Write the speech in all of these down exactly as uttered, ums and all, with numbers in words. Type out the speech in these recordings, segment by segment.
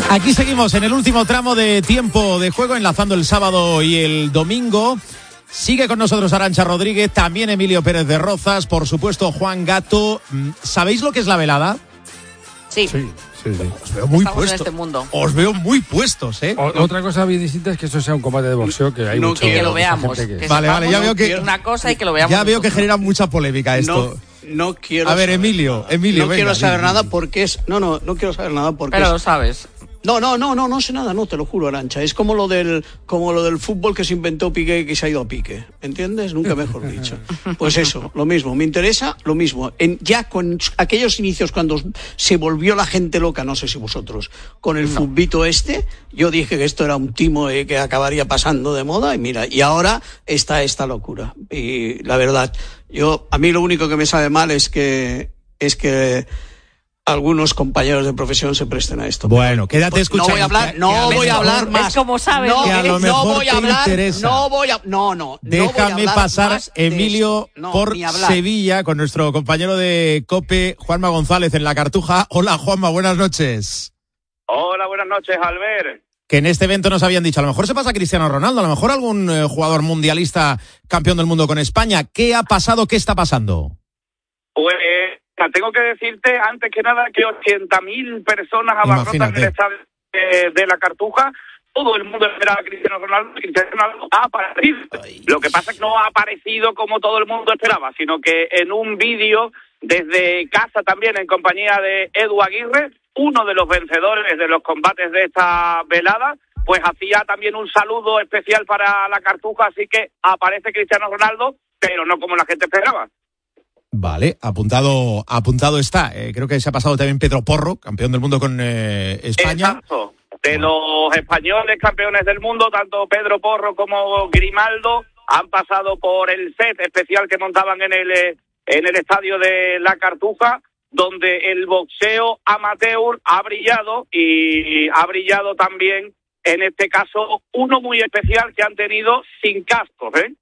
Aquí seguimos en el último tramo de tiempo de juego, enlazando el sábado y el domingo. Sigue con nosotros Arantxa Rodríguez, también Emilio Pérez de Rozas, por supuesto Juan Gato. ¿Sabéis lo que es la velada? Sí. Sí, sí, sí. Os veo muy Estamos puestos. en este mundo. Os veo muy puestos, ¿eh? O, otra cosa bien distinta es que esto sea un combate de boxeo, que hay No mucho, Y que lo mucha veamos. gente que- que Vale, vale, ya sepamos veo que- una cosa y que lo veamos. Ya veo que nosotros. genera mucha polémica esto. No, no quiero A ver, saber Emilio, nada. Emilio, No venga, quiero saber di, nada di. porque es... No, no, no quiero saber nada porque Pero es... lo sabes. No, no, no, no, no sé nada, no, te lo juro, Arantxa. Es como lo del, como lo del fútbol que se inventó Piqué y que se ha ido a pique. ¿Entiendes? Nunca mejor dicho. Pues eso, lo mismo. Me interesa lo mismo. En, ya con aquellos inicios cuando se volvió la gente loca, no sé si vosotros, con el no. futbito este, yo dije que esto era un timo eh, que acabaría pasando de moda y mira, y ahora está esta locura. Y la verdad, yo, a mí lo único que me sabe mal es que, es que, algunos compañeros de profesión se presten a esto. Bueno, quédate pues escuchando. No voy a hablar, no voy a hablar más. Es como sabes. No, que a lo no mejor voy a te hablar. interesa. No voy a, no, no. Déjame no voy a hablar pasar, más de Emilio, esto. No, por ni hablar. Sevilla con nuestro compañero de COPE, Juanma González, en La Cartuja. Hola, Juanma, buenas noches. Hola, buenas noches, Albert. Que en este evento nos habían dicho, a lo mejor se pasa Cristiano Ronaldo, a lo mejor algún eh, jugador mundialista campeón del mundo con España. ¿Qué ha pasado? ¿Qué está pasando? Pues tengo que decirte, antes que nada, que ochenta mil personas abarrotan el estadio de, de La Cartuja. Todo el mundo esperaba a Cristiano Ronaldo. Cristiano Ronaldo ha aparecido. Ay. Lo que pasa es que no ha aparecido como todo el mundo esperaba, sino que en un vídeo desde casa también, en compañía de Edu Aguirre, uno de los vencedores de los combates de esta velada, pues hacía también un saludo especial para La Cartuja, así que aparece Cristiano Ronaldo, pero no como la gente esperaba. Vale, apuntado apuntado está. Eh, creo que se ha pasado también Pedro Porro, campeón del mundo con eh, España. Exacto. De los españoles campeones del mundo, tanto Pedro Porro como Grimaldo han pasado por el set especial que montaban en el en el estadio de La Cartuja, donde el boxeo amateur ha brillado y ha brillado también, en este caso, uno muy especial que han tenido sin cascos, ¿eh?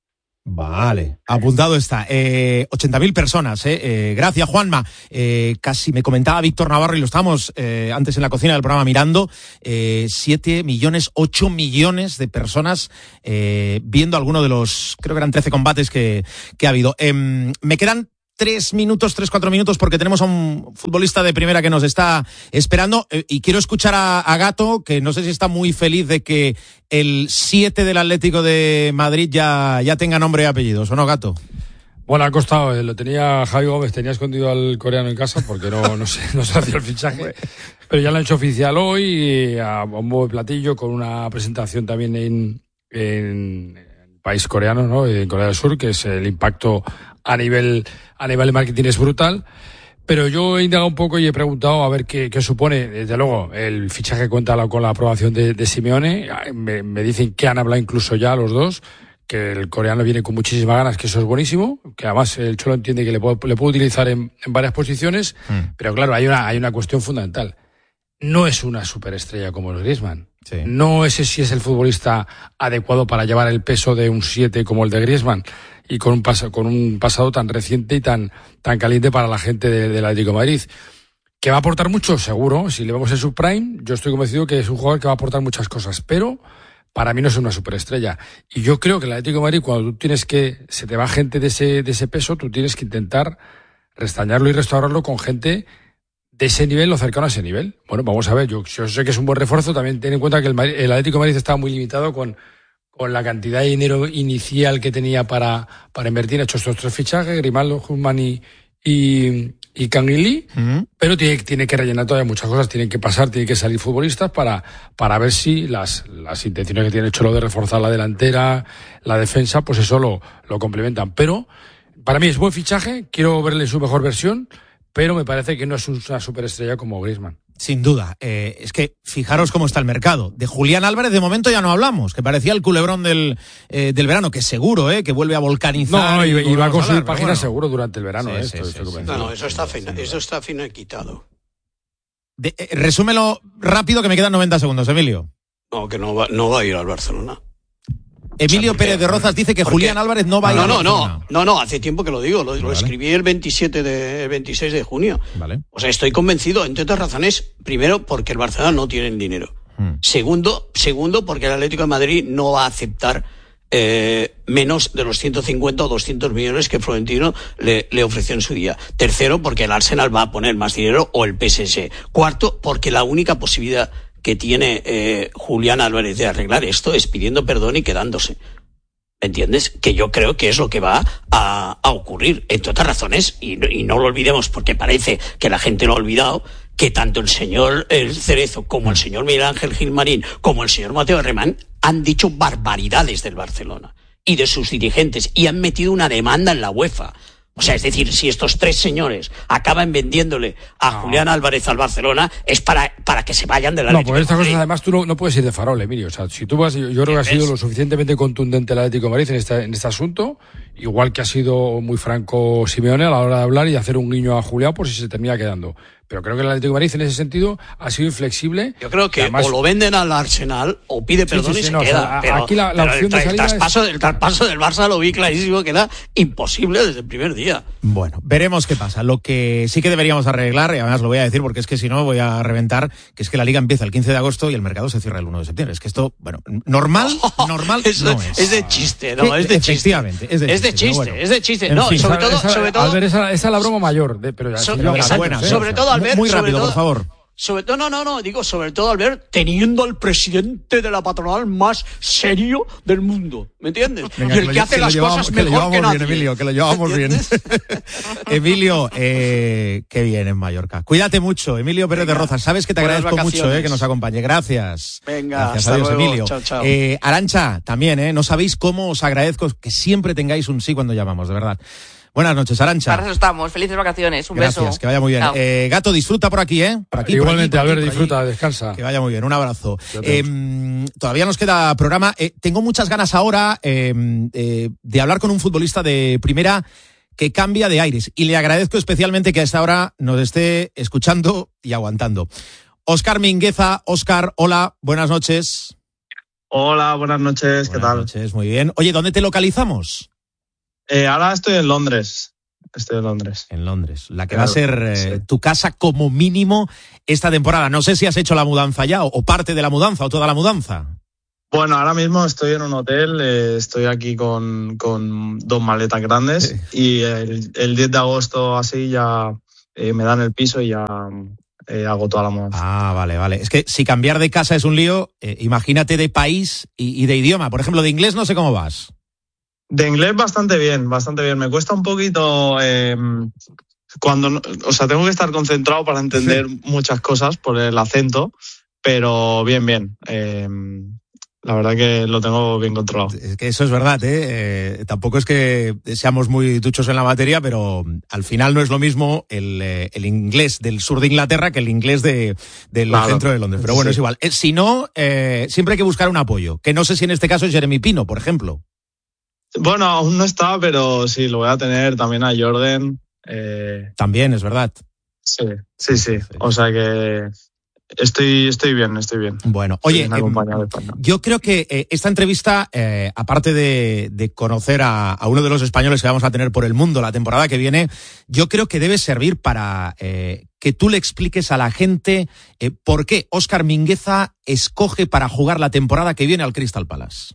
Vale, apuntado está. Eh, ochenta mil personas, ¿eh? eh gracias, Juanma. Eh, casi me comentaba Víctor Navarro, y lo estábamos eh, antes en la cocina del programa mirando, eh, siete millones, ocho millones de personas eh, viendo alguno de los, creo que eran trece combates que, que ha habido. Eh, me quedan tres minutos, tres, cuatro minutos, porque tenemos a un futbolista de primera que nos está esperando, eh, y quiero escuchar a, a Gato, que no sé si está muy feliz de que el siete del Atlético de Madrid ya, ya tenga nombre y apellidos, ¿o no, Gato? Bueno, ha costado, eh, lo tenía Javi Gómez, tenía escondido al coreano en casa porque no, no, se, no se hacía el fichaje, pero ya lo han hecho oficial hoy, a bombo de platillo, con una presentación también en, en el país coreano, ¿no? En Corea del Sur, que es el impacto a nivel a nivel de marketing es brutal. Pero yo he indagado un poco y he preguntado a ver qué, qué supone. Desde luego, el fichaje cuenta con la aprobación de, de Simeone. Me, me dicen que han hablado incluso ya los dos, que el coreano viene con muchísimas ganas, que eso es buenísimo, que además el Cholo entiende que le puede, le puede utilizar en, en varias posiciones. Mm. Pero claro, hay una, hay una cuestión fundamental. No es una superestrella como el Griezmann. Sí. No ese sí es el futbolista adecuado para llevar el peso de un siete como el de Griezmann, y con un pasado, con un pasado tan reciente y tan, tan caliente para la gente de, del Atlético de Madrid. ¿Que va a aportar mucho? Seguro. Si le vemos en su prime, yo estoy convencido que es un jugador que va a aportar muchas cosas, pero para mí no es una superestrella. Y yo creo que el Atlético de Madrid, cuando tú tienes que, se te va gente de ese, de ese peso, tú tienes que intentar restañarlo y restaurarlo con gente de ese nivel o cercano a ese nivel. Bueno, vamos a ver, yo, yo sé que es un buen refuerzo, también ten en cuenta que el, Madrid, el Atlético de Madrid estaba muy limitado con, con la cantidad de dinero inicial que tenía para, para invertir. Ha hecho estos tres fichajes, Grimaldo, Husman y, y, y Canguilí, uh-huh. pero tiene, tiene que rellenar todavía muchas cosas, tienen que pasar, tienen que salir futbolistas para, para ver si las, las intenciones que tiene el Cholo de reforzar la delantera, la defensa, pues eso lo, lo complementan. Pero para mí es buen fichaje, quiero verle su mejor versión, pero me parece que no es una superestrella como Griezmann. Sin duda. Eh, es que fijaros cómo está el mercado. De Julián Álvarez de momento ya no hablamos, que parecía el culebrón del, eh, del verano, que seguro, eh, que vuelve a volcanizar. No, y, y, y va a construir hablar, páginas bueno. seguro durante el verano. Sí, eh, sí, esto, sí, esto sí, no, no, eso está fina, eso está finiquitado. De, eh, resúmelo rápido, que me quedan noventa segundos, Emilio. No, que no va, no va a ir al Barcelona. Emilio o sea, Pérez de Rozas dice que Julián Álvarez no va a ir no, a no, Barcelona. No, no, no, hace tiempo que lo digo, lo, vale. lo escribí el veintisiete de, el veintiséis de junio. Vale. O sea, estoy convencido, entre otras razones, primero porque el Barcelona no tiene el dinero. Mm. Segundo, segundo, porque el Atlético de Madrid no va a aceptar eh, menos de los ciento cincuenta o doscientos millones que Florentino le, le ofreció en su día. Tercero, porque el Arsenal va a poner más dinero, o el P S G. Cuarto, porque la única posibilidad que tiene eh, Julián Álvarez de arreglar esto es pidiendo perdón y quedándose. ¿Entiendes? Que yo creo que es lo que va a, a ocurrir, entre otras razones, y, y no lo olvidemos porque parece que la gente lo ha olvidado, que tanto el señor el Cerezo como el señor Miguel Ángel Gilmarín como el señor Mateo Alemán han dicho barbaridades del Barcelona y de sus dirigentes y han metido una demanda en la UEFA. O sea, es decir, si estos tres señores acaban vendiéndole a no. Julián Álvarez al Barcelona, es para, para que se vayan de la No, por estas cosas además tú no, no puedes ir de farol, Emilio. O sea, si tú vas, yo, yo creo que ha sido lo suficientemente contundente el Atlético de Madrid en este, en este asunto, igual que ha sido muy franco Simeone a la hora de hablar y de hacer un guiño a Julián por si se termina quedando. Pero creo que el Atlético de Madrid en ese sentido ha sido inflexible. Yo creo que además, o lo venden al Arsenal o pide perdón sí, sí, sí, y se no, queda. O sea, pero, aquí la, la pero opción el, de salida el traspaso, es... el traspaso del Barça lo vi clarísimo que era imposible desde el primer día. Bueno, veremos qué pasa. Lo que sí que deberíamos arreglar, y además lo voy a decir porque es que si no voy a reventar, que es que la Liga empieza el quince de agosto y el mercado se cierra el uno de septiembre. Es que esto, bueno, normal, normal es, no es. Es de chiste, no, es de chiste. Efectivamente, es de es de chiste. chiste, Bueno, es de chiste. No, fin, sobre, esa, todo, esa, sobre todo... Albert, esa, esa es la broma mayor. De, pero ya, so, ya exacto, buena, sobre ¿eh? todo, Albert... Muy rápido, sobre todo, por favor. Sobre todo, no, no, no, digo, sobre todo, Albert, teniendo al presidente de la patronal más serio del mundo, ¿me entiendes? Venga, y el que, que lo, hace que las llevamos, cosas que mejor que nadie. Bien, Emilio, que lo llevamos bien. Emilio, eh, qué bien en Mallorca. Cuídate mucho, Emilio Pérez Venga, de Rozas. Sabes que te agradezco mucho eh, que nos acompañe. Gracias. Venga, Gracias, hasta adiós, luego. Emilio. Chao, chao. Eh, Arantxa, también, ¿eh? No sabéis cómo os agradezco que siempre tengáis un sí cuando llamamos, de verdad. Buenas noches, Arantxa. Para eso estamos. Felices vacaciones. Un Gracias, beso. Gracias, que vaya muy bien. Eh, Gato, disfruta por aquí, ¿eh? Por aquí, Igualmente, por aquí, por Albert, aquí, disfruta, descansa. Que vaya muy bien, un abrazo. Eh, todavía nos queda programa. Eh, tengo muchas ganas ahora eh, eh, de hablar con un futbolista de primera que cambia de aires. Y le agradezco especialmente que a esta hora nos esté escuchando y aguantando. Óscar Mingueza. Óscar, hola, buenas noches. Hola, buenas noches, ¿qué buenas tal? Buenas noches, muy bien. Oye, ¿dónde te localizamos? Eh, ahora estoy en Londres. Estoy en Londres. En Londres. La que claro, va a ser eh, sí. tu casa como mínimo esta temporada. No sé si has hecho la mudanza ya, o, o parte de la mudanza, o toda la mudanza. Bueno, ahora mismo estoy en un hotel. Eh, estoy aquí con, con dos maletas grandes. Sí. Y el, el diez de agosto así ya eh, me dan el piso y ya eh, hago toda la mudanza. Ah, vale, vale. Es que si cambiar de casa es un lío, eh, imagínate de país y, y de idioma. Por ejemplo, de inglés no sé cómo vas. De inglés bastante bien, bastante bien. Me cuesta un poquito eh, cuando, o sea, tengo que estar concentrado para entender sí. muchas cosas por el acento, pero bien, bien. Eh, la verdad que lo tengo bien controlado. Es que eso es verdad, ¿eh? Eh, tampoco es que seamos muy duchos en la materia, pero al final no es lo mismo el, eh, el inglés del sur de Inglaterra que el inglés de, del claro. centro de Londres. Pero bueno, sí. es igual. Eh, si no, eh, siempre hay que buscar un apoyo, que no sé si en este caso es Jeremy Pino, por ejemplo. Bueno, aún no está, pero sí, lo voy a tener también a Jordan. Eh... También, es verdad. Sí, sí, sí. O sea que estoy, estoy bien, estoy bien. Bueno, oye, eh, yo creo que eh, esta entrevista, eh, aparte de, de conocer a, a uno de los españoles que vamos a tener por el mundo la temporada que viene, yo creo que debe servir para eh, que tú le expliques a la gente eh, por qué Óscar Mingueza escoge para jugar la temporada que viene al Crystal Palace.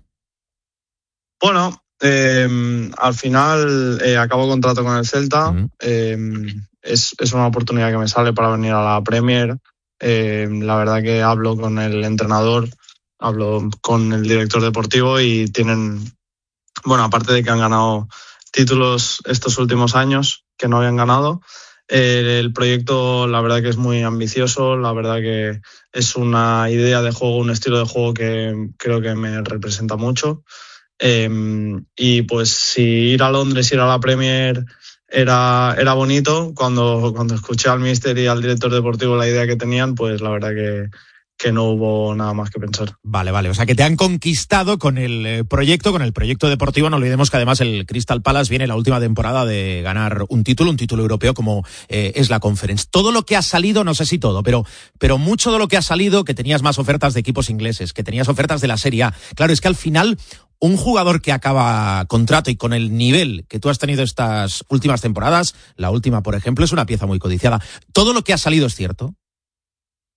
Bueno, Eh, al final eh, acabo contrato con el Celta. Uh-huh. eh, es, es una oportunidad que me sale para venir a la Premier. Eh, la verdad que hablo con el entrenador, hablo con el director deportivo y tienen, bueno, aparte de que han ganado títulos estos últimos años que no habían ganado, eh, el proyecto la verdad que es muy ambicioso, la verdad que es una idea de juego, un estilo de juego que creo que me representa mucho. Eh, y pues si ir a Londres, ir a la Premier era, era bonito, cuando, cuando escuché al míster y al director deportivo la idea que tenían, pues la verdad que, que no hubo nada más que pensar. Vale, vale, o sea que te han conquistado con el proyecto, con el proyecto deportivo. No olvidemos que además el Crystal Palace viene la última temporada de ganar un título, un título europeo como eh, es la Conference. Todo lo que ha salido, no sé si todo, pero, pero mucho de lo que ha salido, que tenías más ofertas de equipos ingleses, que tenías ofertas de la Serie A. Claro, es que al final un jugador que acaba contrato y con el nivel que tú has tenido estas últimas temporadas, la última por ejemplo, es una pieza muy codiciada. ¿Todo lo que ha salido es cierto?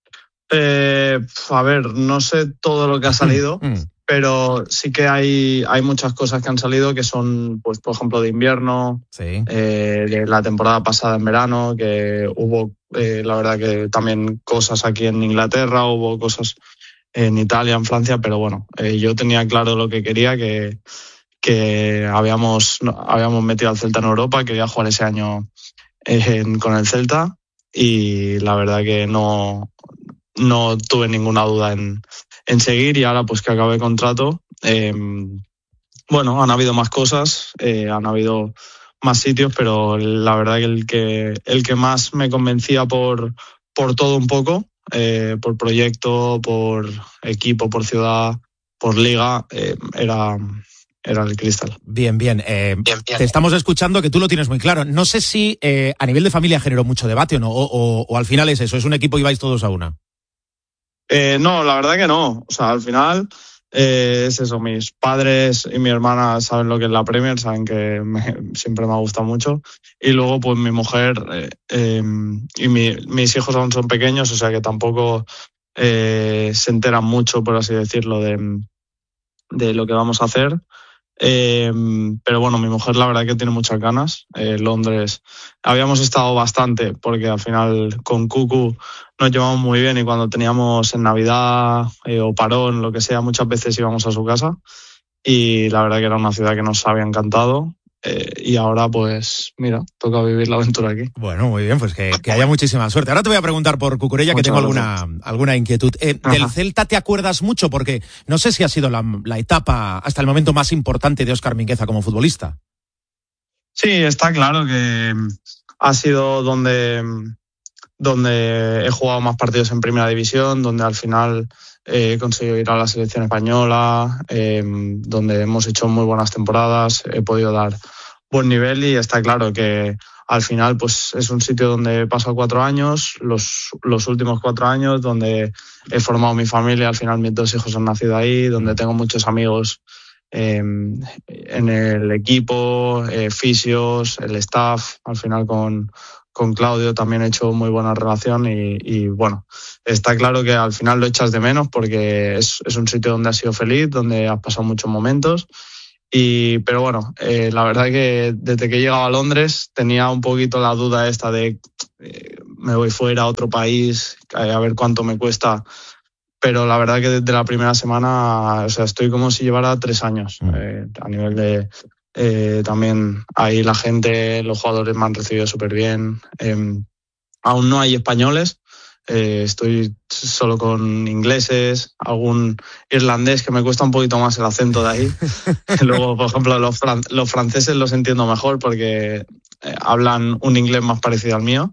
Eh, a ver, no sé todo lo que ha salido, pero sí que hay, hay muchas cosas que han salido que son, pues, por ejemplo, de invierno, sí. eh, de la temporada pasada en verano, que hubo, eh, la verdad que también cosas aquí en Inglaterra, hubo cosas en Italia, en Francia, pero bueno, eh, yo tenía claro lo que quería, que, que habíamos, habíamos metido al Celta en Europa, quería jugar ese año eh, con el Celta y la verdad que no, no tuve ninguna duda en, en seguir y ahora pues que acabé contrato, eh, bueno, han habido más cosas, eh, han habido más sitios, pero la verdad que el que, el que más me convencía por, por todo un poco, eh, por proyecto, por equipo, por ciudad, por liga, eh, era, era el Cristal. Bien, bien. Eh, bien, bien. Te estamos escuchando que tú lo tienes muy claro. No sé si eh, a nivel de familia generó mucho debate o no, o, o, o al final es eso, es un equipo y vais todos a una. Eh, no, la verdad que no. O sea, al final eh, es eso. Mis padres y mi hermana saben lo que es la Premier, saben que me, siempre me ha gustado mucho. Y luego, pues mi mujer eh, eh, y mi, mis hijos aún son pequeños, o sea que tampoco eh, se enteran mucho, por así decirlo, de, de lo que vamos a hacer. Eh, pero bueno, mi mujer la verdad que tiene muchas ganas. Eh, Londres habíamos estado bastante porque al final con Cucu nos llevamos muy bien y cuando teníamos en Navidad eh, o parón, lo que sea, muchas veces íbamos a su casa y la verdad que era una ciudad que nos había encantado. Eh, y ahora pues mira, toca vivir la aventura aquí. Bueno, muy bien, pues que, que haya muchísima suerte. Ahora te voy a preguntar por Cucurella, que tengo alguna, alguna inquietud. Eh, ¿Del Celta te acuerdas mucho? Porque no sé si ha sido la, la etapa hasta el momento más importante de Óscar Mingueza como futbolista. Sí, está claro que ha sido donde, donde he jugado más partidos en primera división, donde al final eh, he conseguido ir a la selección española, eh, donde hemos hecho muy buenas temporadas, he podido dar buen nivel y está claro que al final pues es un sitio donde he pasado cuatro años, los, los últimos cuatro años, donde he formado mi familia, al final mis dos hijos han nacido ahí, donde tengo muchos amigos eh, en el equipo, eh, fisios, el staff, al final con, con Claudio también he hecho muy buena relación y, y bueno, está claro que al final lo echas de menos porque es, es un sitio donde has sido feliz, donde has pasado muchos momentos. Y, pero bueno, eh, la verdad que desde que he llegado a Londres tenía un poquito la duda esta de eh, me voy fuera a otro país, a ver cuánto me cuesta. Pero la verdad que desde la primera semana, o sea, estoy como si llevara tres años. Eh, a nivel de eh, también ahí la gente, los jugadores me han recibido súper bien. Eh, aún no hay españoles. Eh, estoy solo con ingleses, algún irlandés que me cuesta un poquito más el acento de ahí. Luego, por ejemplo, los, fran- los franceses los entiendo mejor porque eh, hablan un inglés más parecido al mío.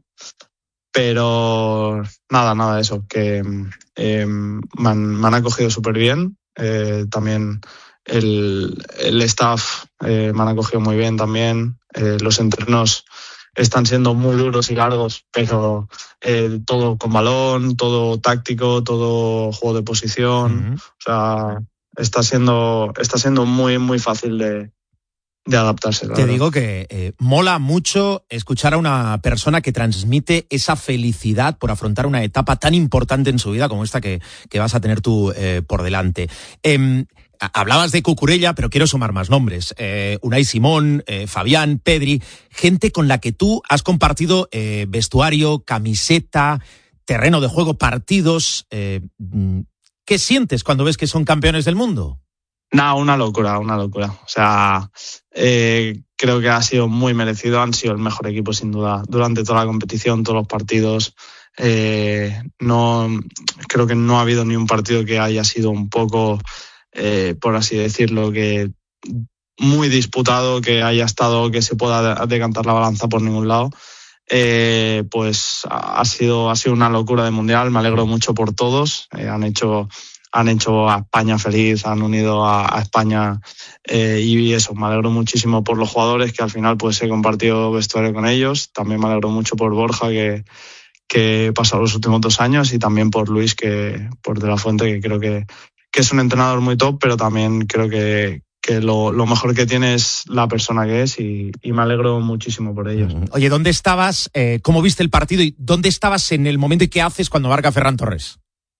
Pero nada, nada de eso, que eh, me, han, me han acogido súper bien. Eh, también el, el staff eh, me han acogido muy bien también. Eh, los entrenos están siendo muy duros y largos, pero eh, todo con balón, todo táctico, todo juego de posición. Uh-huh. O sea, está siendo, está siendo muy, muy fácil de, de adaptarse. Te digo que eh, mola mucho escuchar a una persona que transmite esa felicidad por afrontar una etapa tan importante en su vida como esta que, que vas a tener tú eh, por delante. Eh, Hablabas de Cucurella, pero quiero sumar más nombres. Eh, Unai Simón, eh, Fabián, Pedri, gente con la que tú has compartido eh, vestuario, camiseta, terreno de juego, partidos. Eh, ¿Qué sientes cuando ves que son campeones del mundo? Nada, una locura, una locura. O sea, eh, creo que ha sido muy merecido. Han sido el mejor equipo, sin duda, durante toda la competición, todos los partidos. Eh, no, creo que no ha habido ni un partido que haya sido un poco... Eh, por así decirlo, que muy disputado, que haya estado, que se pueda decantar la balanza por ningún lado. Eh, pues ha sido, ha sido una locura de mundial. Me alegro mucho por todos. Eh, han hecho, han hecho a España feliz, han unido a, a España eh, y eso. Me alegro muchísimo por los jugadores que al final pues he compartido vestuario con ellos. También me alegro mucho por Borja que que he pasado los últimos dos años y también por Luis que por De La Fuente, que creo que que es un entrenador muy top, pero también creo que, que lo, lo mejor que tiene es la persona que es y, y me alegro muchísimo por ellos. Oye, ¿dónde estabas? Eh, ¿Cómo viste el partido? ¿Y dónde estabas en el momento y qué haces cuando marca Ferran Torres?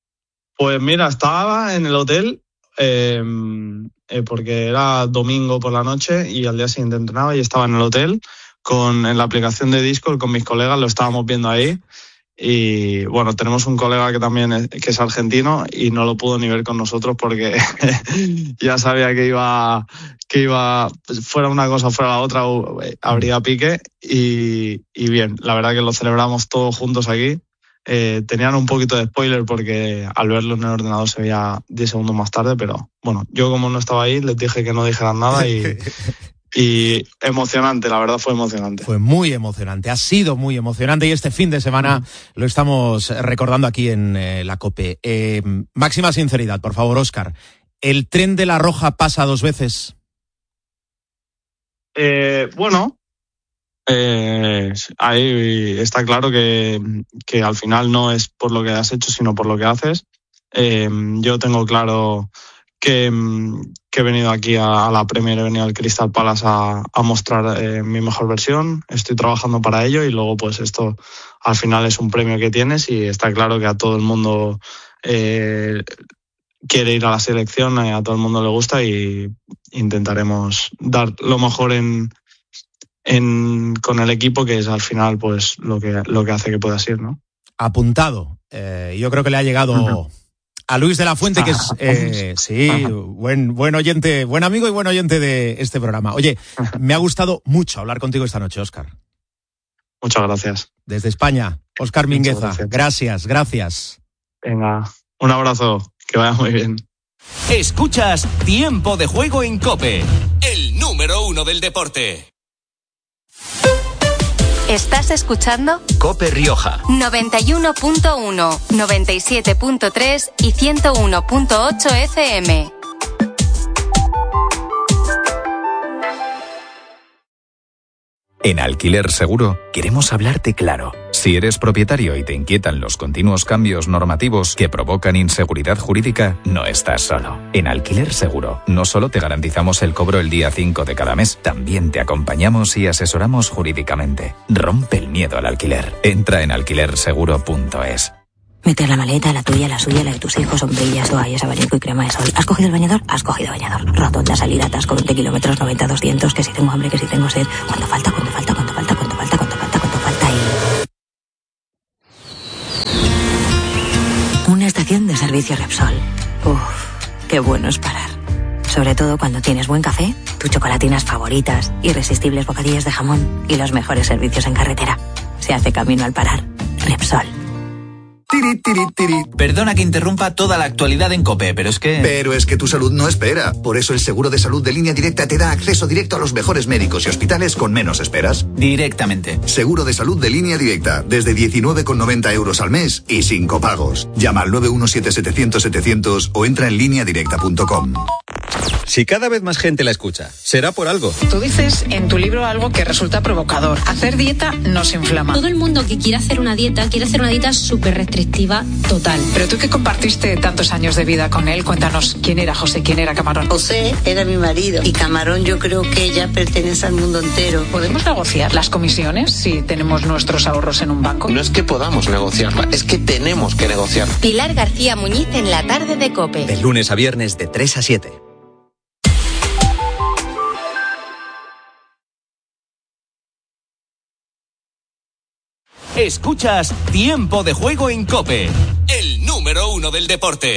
Pues mira, estaba en el hotel eh, eh, porque era domingo por la noche y al día siguiente entrenaba y estaba en el hotel con en la aplicación de Discord con mis colegas, lo estábamos viendo ahí. Y bueno, tenemos un colega que también es, que es argentino y no lo pudo ni ver con nosotros porque ya sabía que iba, que iba, fuera una cosa, fuera la otra, habría pique. Y, y bien, la verdad que lo celebramos todos juntos aquí. Eh, tenían un poquito de spoiler porque al verlo en el ordenador se veía diez segundos más tarde, pero bueno, yo como no estaba ahí les dije que no dijeran nada y... Y emocionante, la verdad fue emocionante. Fue muy emocionante, ha sido muy emocionante y este fin de semana mm. lo estamos recordando aquí en eh, la COPE. Eh, máxima sinceridad, por favor, Óscar. ¿El tren de la Roja pasa dos veces? Eh, bueno, eh, ahí está claro que, que al final no es por lo que has hecho, sino por lo que haces. Eh, yo tengo claro... Que, que he venido aquí a, a la Premier, he venido al Crystal Palace a, a mostrar eh, mi mejor versión, estoy trabajando para ello y luego pues esto al final es un premio que tienes y está claro que a todo el mundo eh, quiere ir a la selección, a todo el mundo le gusta y intentaremos dar lo mejor en, en con el equipo, que es al final pues lo que, lo que hace que puedas ir, ¿no? Apuntado, eh, yo creo que le ha llegado... Uh-huh. A Luis de la Fuente, que es, eh, sí, buen, buen oyente, buen amigo y buen oyente de este programa. Oye, me ha gustado mucho hablar contigo esta noche, Óscar. Muchas gracias. Desde España, Óscar Mingueza. Gracias. gracias, gracias. Venga, un abrazo, que vaya muy bien. Escuchas Tiempo de Juego en COPE, el número uno del deporte. ¿Estás escuchando? COPE Rioja. noventa y uno punto uno, noventa y siete punto tres y ciento uno punto ocho F M. En Alquiler Seguro queremos hablarte claro. Si eres propietario y te inquietan los continuos cambios normativos que provocan inseguridad jurídica, no estás solo. En Alquiler Seguro no solo te garantizamos el cobro el día cinco de cada mes, también te acompañamos y asesoramos jurídicamente. Rompe el miedo al alquiler. Entra en alquiler seguro punto es. Meter la maleta, la tuya, la suya, la de tus hijos, sombrillas, toallas, abanico y crema de sol. ¿Has cogido el bañador? Has cogido bañador. Rotonda, salida, atasco, veinte kilómetros, noventa, doscientos, que si tengo hambre, que si tengo sed. ¿Cuánto falta? ¿Cuánto falta? ¿Cuánto falta? ¿Cuánto falta? ¿Cuánto falta? ¿Cuánto falta? Y... Una estación de servicio Repsol. Uff, qué bueno es parar. Sobre todo cuando tienes buen café, tus chocolatinas favoritas, irresistibles bocadillas de jamón y los mejores servicios en carretera. Se hace camino al parar. Repsol. Tiri, tiri, tiri. Perdona que interrumpa toda la actualidad en COPE, pero es que... Pero es que tu salud no espera. Por eso el seguro de salud de Línea Directa te da acceso directo a los mejores médicos y hospitales con menos esperas. Directamente. Seguro de salud de Línea Directa, desde diecinueve con noventa euros al mes y sin copagos. Llama al nueve uno siete setecientos setecientos o entra en línea directa punto com. Si cada vez más gente la escucha, será por algo. Tú dices en tu libro algo que resulta provocador. Hacer dieta nos inflama. Todo el mundo que quiere hacer una dieta, quiere hacer una dieta súper restrictiva total. Pero tú que compartiste tantos años de vida con él, cuéntanos quién era José, quién era Camarón. José era mi marido y Camarón yo creo que ya pertenece al mundo entero. ¿Podemos negociar las comisiones si tenemos nuestros ahorros en un banco? No es que podamos negociarla, es que tenemos que negociar. Pilar García Muñiz en la tarde de COPE. De lunes a viernes de tres a siete. Escuchas Tiempo de Juego en COPE, el número uno del deporte.